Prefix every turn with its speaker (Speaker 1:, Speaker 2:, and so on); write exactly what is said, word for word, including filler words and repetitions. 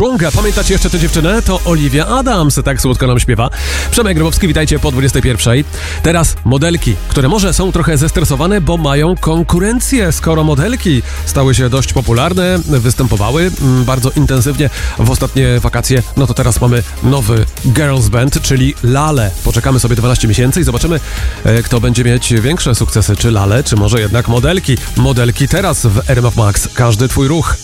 Speaker 1: Stronger. Pamiętacie jeszcze tę dziewczynę? To Olivia Adams, tak słodko nam śpiewa. Przemek Grabowski, witajcie po dwudziestej pierwszej. Teraz modelki, które może są trochę zestresowane, bo mają konkurencję. Skoro modelki stały się dość popularne, występowały bardzo intensywnie w ostatnie wakacje, no to teraz mamy nowy girls band, czyli Lale. Poczekamy sobie dwanaście miesięcy i zobaczymy, kto będzie mieć większe sukcesy, czy Lale, czy może jednak modelki. Modelki teraz w R M F Max. Każdy twój ruch.